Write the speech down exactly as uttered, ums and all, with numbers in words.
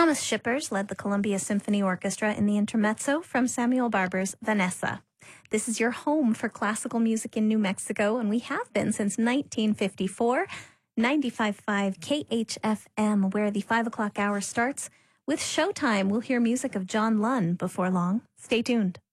Thomas Shippers led the Columbia Symphony Orchestra in the intermezzo from Samuel Barber's Vanessa. This is your home for classical music in New Mexico, and we have been since nineteen fifty-four. ninety-five point five K H F M, where the five o'clock hour starts. With Showtime, we'll hear music of John Lunn before long. Stay tuned.